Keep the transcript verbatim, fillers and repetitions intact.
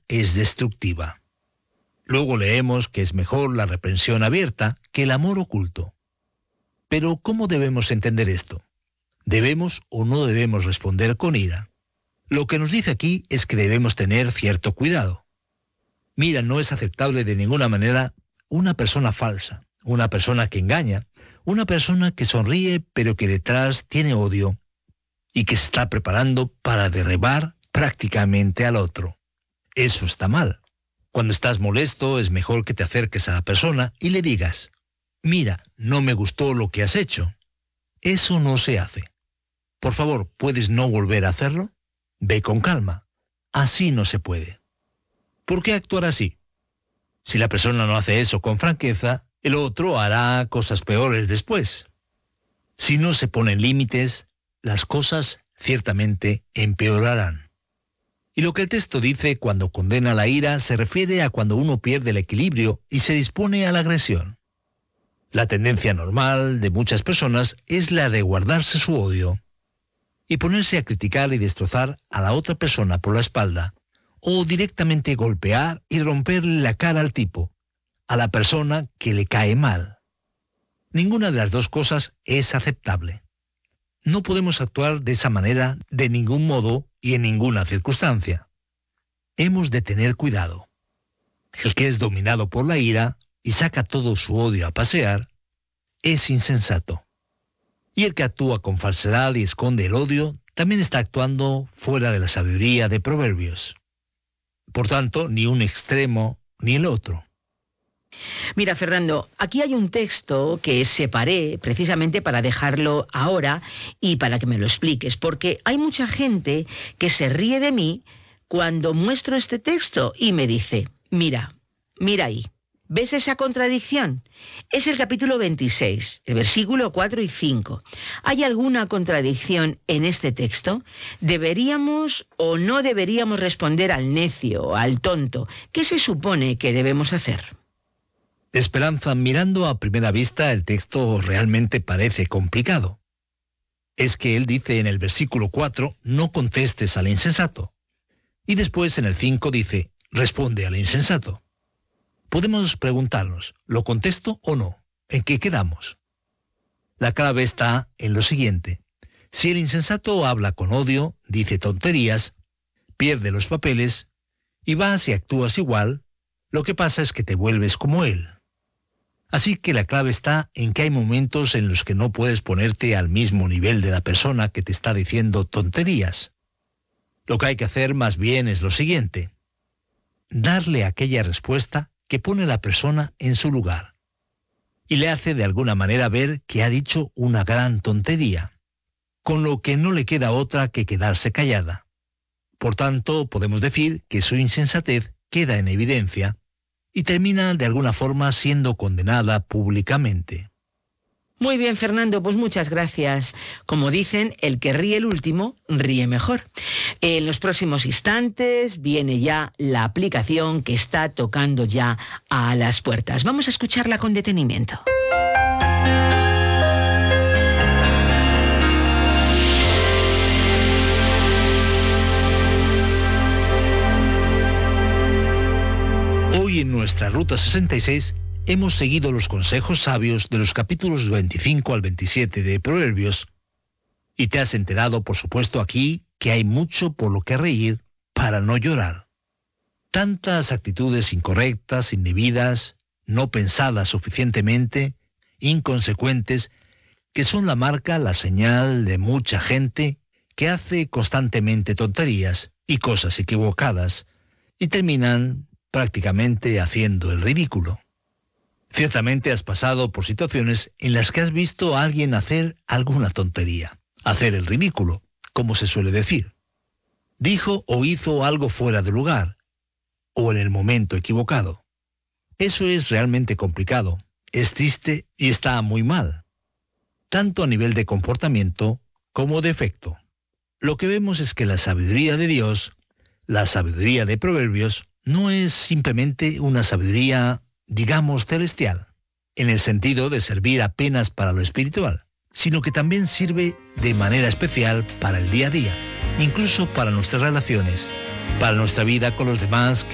es destructiva. Luego leemos que es mejor la reprensión abierta que el amor oculto. Pero ¿cómo debemos entender esto? ¿Debemos o no debemos responder con ira? Lo que nos dice aquí es que debemos tener cierto cuidado. Mira, no es aceptable de ninguna manera una persona falsa, una persona que engaña, una persona que sonríe pero que detrás tiene odio y que se está preparando para derribar prácticamente al otro. Eso está mal. Cuando estás molesto es mejor que te acerques a la persona y le digas: mira, no me gustó lo que has hecho. Eso no se hace. Por favor, ¿puedes no volver a hacerlo? Ve con calma. Así no se puede. ¿Por qué actuar así? Si la persona no hace eso con franqueza, el otro hará cosas peores después. Si no se ponen límites, las cosas ciertamente empeorarán. Y lo que el texto dice cuando condena la ira se refiere a cuando uno pierde el equilibrio y se dispone a la agresión. La tendencia normal de muchas personas es la de guardarse su odio y ponerse a criticar y destrozar a la otra persona por la espalda, o directamente golpear y romperle la cara al tipo, a la persona que le cae mal. Ninguna de las dos cosas es aceptable. No podemos actuar de esa manera de ningún modo y en ninguna circunstancia. Hemos de tener cuidado. El que es dominado por la ira y saca todo su odio a pasear, es insensato. Y el que actúa con falsedad y esconde el odio, también está actuando fuera de la sabiduría de Proverbios. Por tanto, ni un extremo ni el otro. Mira, Fernando, aquí hay un texto que separé precisamente para dejarlo ahora y para que me lo expliques, porque hay mucha gente que se ríe de mí cuando muestro este texto y me dice: mira, mira ahí, ¿ves esa contradicción? Es el capítulo veintiséis, el versículo cuatro y cinco. ¿Hay alguna contradicción en este texto? ¿Deberíamos o no deberíamos responder al necio, al tonto? ¿Qué se supone que debemos hacer? Esperanza, mirando a primera vista el texto realmente parece complicado. Es que él dice en el versículo cuatro, no contestes al insensato. Y después en el cinco dice, responde al insensato. Podemos preguntarnos, ¿lo contesto o no? ¿En qué quedamos? La clave está en lo siguiente. Si el insensato habla con odio, dice tonterías, pierde los papeles, y vas y actúas igual, lo que pasa es que te vuelves como él. Así que la clave está en que hay momentos en los que no puedes ponerte al mismo nivel de la persona que te está diciendo tonterías. Lo que hay que hacer más bien es lo siguiente: darle aquella respuesta que pone a la persona en su lugar y le hace de alguna manera ver que ha dicho una gran tontería, con lo que no le queda otra que quedarse callada. Por tanto, podemos decir que su insensatez queda en evidencia y termina de alguna forma siendo condenada públicamente. Muy bien, Fernando, pues muchas gracias. Como dicen, el que ríe el último, ríe mejor. En los próximos instantes viene ya la aplicación que está tocando ya a las puertas. Vamos a escucharla con detenimiento. Hoy en nuestra Ruta sesenta y seis hemos seguido los consejos sabios de los capítulos veinticinco al veintisiete de Proverbios y te has enterado, por supuesto, aquí que hay mucho por lo que reír para no llorar. Tantas actitudes incorrectas, indebidas, no pensadas suficientemente, inconsecuentes, que son la marca, la señal de mucha gente que hace constantemente tonterías y cosas equivocadas y terminan prácticamente haciendo el ridículo. Ciertamente has pasado por situaciones en las que has visto a alguien hacer alguna tontería, hacer el ridículo, como se suele decir. Dijo o hizo algo fuera de lugar, o en el momento equivocado. Eso es realmente complicado, es triste y está muy mal, tanto a nivel de comportamiento como de efecto. Lo que vemos es que la sabiduría de Dios, la sabiduría de Proverbios, no es simplemente una sabiduría, digamos, celestial, en el sentido de servir apenas para lo espiritual, sino que también sirve de manera especial para el día a día, incluso para nuestras relaciones, para nuestra vida con los demás, que